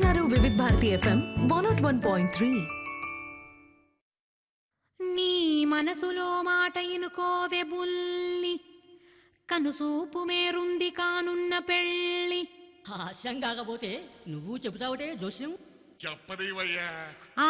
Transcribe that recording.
వింటున్నారు వివిధ భారతి ఎఫ్ఎం 101.3. నీ మనసులో మాట ఇనుకోవె బుల్లి కనుసూపు మేరుంది కానున్న పెళ్ళి. హాస్యం కాకపోతే నువ్వు చెబుతావుటే జోస్యం. చెప్పదేవయ్యా.